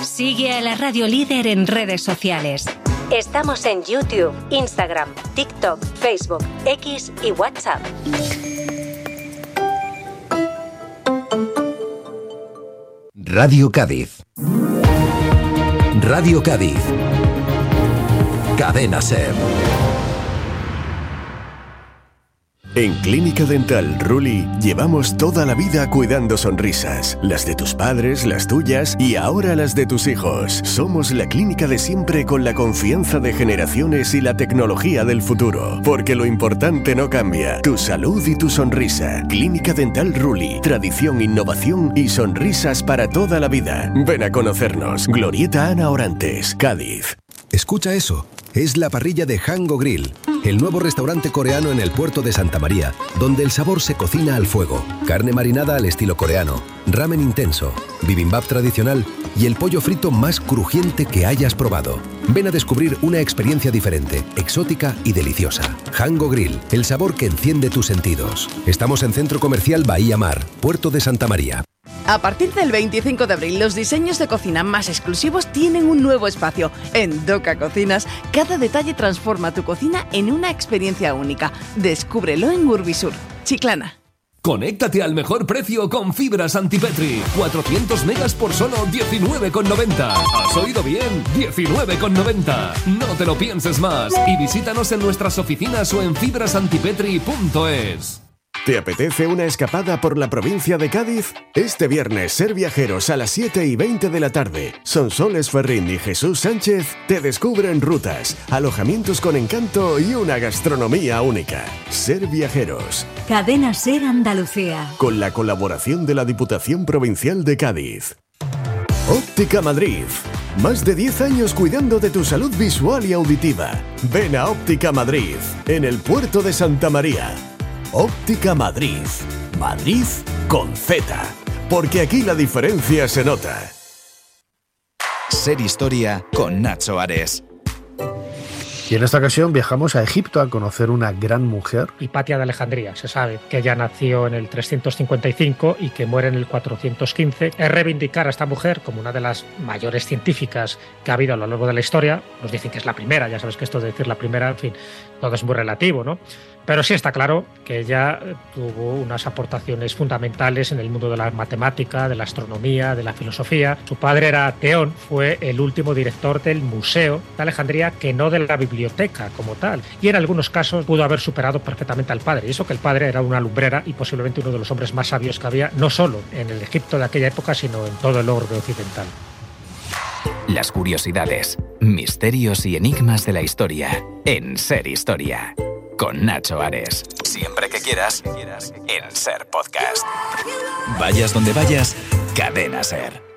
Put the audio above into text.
Sigue a la Radio Líder en redes sociales. Estamos en YouTube, Instagram, TikTok, Facebook, X y WhatsApp. Radio Cádiz. Radio Cádiz. Cadena SER. En Clínica Dental Ruli llevamos toda la vida cuidando sonrisas, las de tus padres, las tuyas y ahora las de tus hijos. Somos la clínica de siempre con la confianza de generaciones y la tecnología del futuro, porque lo importante no cambia, tu salud y tu sonrisa. Clínica Dental Ruli, tradición, innovación y sonrisas para toda la vida. Ven a conocernos. Glorieta Ana Orantes, Cádiz. Escucha eso. Es la parrilla de Hango Grill, el nuevo restaurante coreano en el puerto de Santa María, donde el sabor se cocina al fuego. Carne marinada al estilo coreano, ramen intenso, bibimbap tradicional y el pollo frito más crujiente que hayas probado. Ven a descubrir una experiencia diferente, exótica y deliciosa. Hango Grill, el sabor que enciende tus sentidos. Estamos en Centro Comercial Bahía Mar, Puerto de Santa María. A partir del 25 de abril, los diseños de cocina más exclusivos tienen un nuevo espacio. En Doca Cocinas, cada detalle transforma tu cocina en una experiencia única. Descúbrelo en Urbisur, Chiclana. Conéctate al mejor precio con fibras Antipetri. 400 megas por solo 19,90. ¿Has oído bien? 19,90. No te lo pienses más y visítanos en nuestras oficinas o en fibrasantipetri.es. ¿Te apetece una escapada por la provincia de Cádiz? Este viernes, Ser Viajeros a las 7:20 de la tarde. Sonsoles Ferrín y Jesús Sánchez te descubren rutas, alojamientos con encanto y una gastronomía única. Ser Viajeros. Cadena SER Andalucía. Con la colaboración de la Diputación Provincial de Cádiz. Óptica Madrid. Más de 10 años cuidando de tu salud visual y auditiva. Ven a Óptica Madrid, en el puerto de Santa María. Óptica Madrid. Madrid con Z. Porque aquí la diferencia se nota. Ser Historia con Nacho Ares. Y en esta ocasión viajamos a Egipto a conocer una gran mujer. Hipatia de Alejandría. Se sabe que ella nació en el 355 y que muere en el 415. Es reivindicar a esta mujer como una de las mayores científicas que ha habido a lo largo de la historia. Nos dicen que es la primera, ya sabes que esto de decir la primera, en fin, todo es muy relativo, ¿no? Pero sí está claro que ella tuvo unas aportaciones fundamentales en el mundo de la matemática, de la astronomía, de la filosofía. Su padre era Teón, fue el último director del Museo de Alejandría, que no de la biblioteca como tal. Y en algunos casos pudo haber superado perfectamente al padre. Y eso que el padre era una lumbrera y posiblemente uno de los hombres más sabios que había, no solo en el Egipto de aquella época, sino en todo el orbe occidental. Las curiosidades, misterios y enigmas de la historia en Ser Historia. Con Nacho Ares. Siempre que quieras, en Ser Podcast. Vayas donde vayas, Cadena SER.